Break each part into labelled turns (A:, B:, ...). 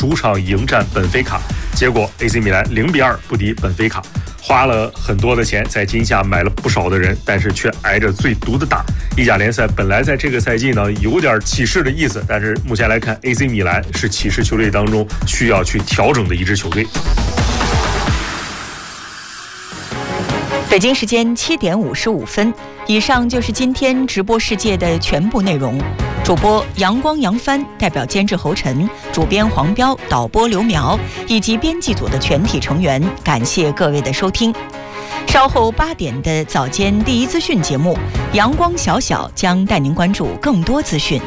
A: 主场迎战本菲卡，结果 AC 米兰0-2不敌本菲卡。花了很多的钱在今夏买了不少的人，但是却挨着最毒的打。意甲联赛本来在这个赛季呢有点起势的意思，但是目前来看 AC 米兰是起势球队当中需要去调整的一支球队。
B: 北京时间7点55分，以上就是今天直播世界的全部内容。主播阳光杨帆，代表监制侯晨，主编黄彪，导播刘苗以及编辑组的全体成员，感谢各位的收听。稍后8点的早间第一资讯节目，阳光小小将带您关注更多资讯。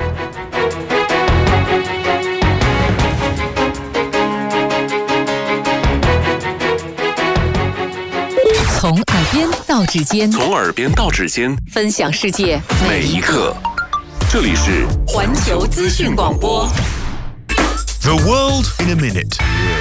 C: 从耳边到指尖，
D: 从耳边到指尖，
C: 分享世界
D: 每一刻。这里是
C: 环球资讯广播。
E: The world in a minute。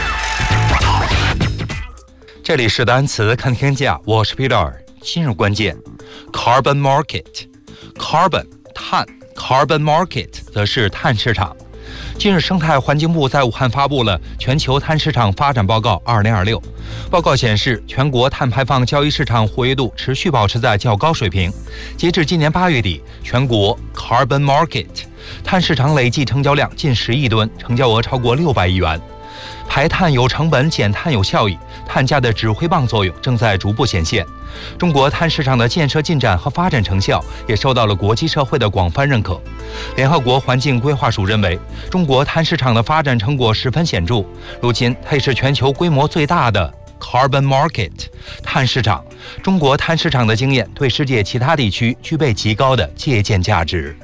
F: 这里是单词看天价，我是 Peter。今日关键 ：carbon market，carbon 碳 ，carbon market 则是碳市场。近日，生态环境部在武汉发布了《全球碳市场发展报告2026》。报告显示，全国碳排放交易市场活跃度持续保持在较高水平。截至今年8月底，全国 Carbon Market 碳市场累计成交量近10亿吨，成交额超过600亿元。排碳有成本，减碳有效益，碳价的指挥棒作用正在逐步显现。中国碳市场的建设进展和发展成效也受到了国际社会的广泛认可。联合国环境规划署认为，中国碳市场的发展成果十分显著，如今它也是全球规模最大的 Carbon Market 碳市场。中国碳市场的经验对世界其他地区具备极高的借鉴价值。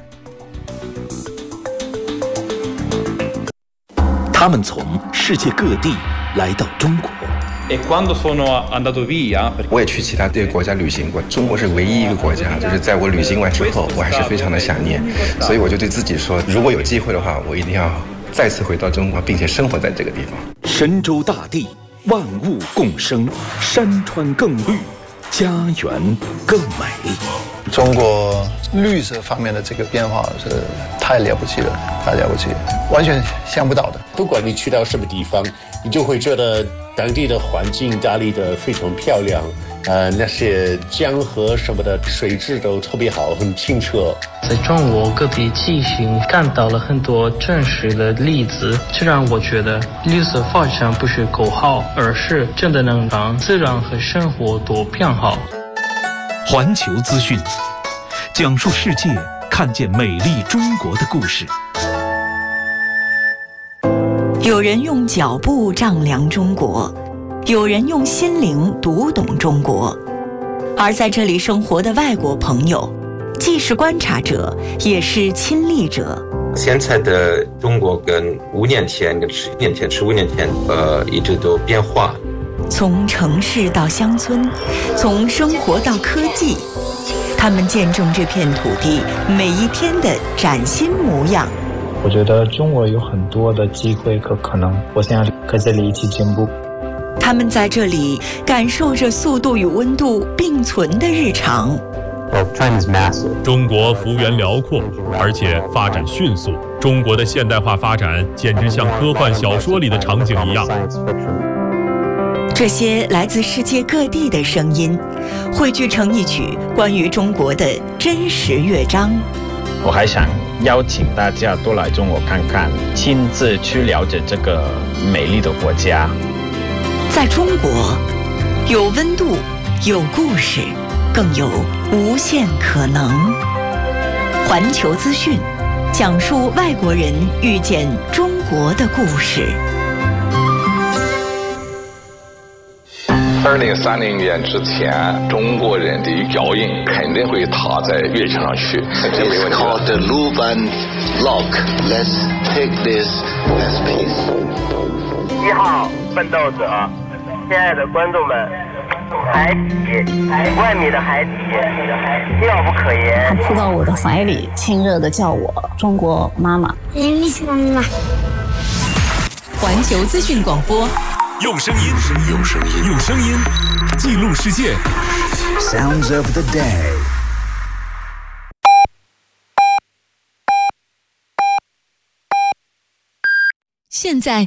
G: 他们从世界各地来到中国。
H: 我也去其他这个国家旅行过，中国是唯一一个国家，就是在我旅行完之后，我还是非常的想念，所以我就对自己说，如果有机会的话，我一定要再次回到中国，并且生活在这个地方。
G: 神州大地，万物共生，山川更绿，家园更美。
I: 中国绿色方面的这个变化是太了不起了，太了不起了，完全想不到的。
J: 不管你去到什么地方，你就会觉得当地的环境打理得非常漂亮，那些江河什么的水质都特别好，很清澈。
K: 在中国各地进行看到了很多真实的例子，这让我觉得绿色发展不是口号，而是真的能让自然和生活都变好。
E: 环球资讯，讲述世界看见美丽中国的故事。
B: 有人用脚步丈量中国，有人用心灵读懂中国。而在这里生活的外国朋友，既是观察者，也是亲历者。
L: 现在的中国跟5年前、跟10年前、15年前，一直都变化。
B: 从城市到乡村，从生活到科技，他们见证这片土地每一天的崭新模样。
M: 我觉得中国有很多的机会和可能，我想和这里一起进步。
B: 他们在这里感受着速度与温度并存的日常。
N: 中国幅员辽阔，而且发展迅速。中国的现代化发展简直像科幻小说里的场景一样。
B: 这些来自世界各地的声音，汇聚成一曲关于中国的真实乐章。
O: 我还想邀请大家多来中国看看，亲自去了解这个美丽的国家。
B: 在中国，有温度，有故事，更有无限可能。环球资讯，讲述外国人遇见中国的故事。
P: 2030年之前，中国人的脚印肯定会踏在月球上去，这没问题。It's
Q: called the Luban Lock. Let's take this as peace.
R: 1号奋斗者，亲爱的观众们，海底，5万米的海底，妙不可言。
S: 他扑到我的怀里，亲热地叫我中国妈妈。
C: 妈妈。环球资讯广播。
D: 用声音记录世界。
G: Sounds of the day。
C: 现在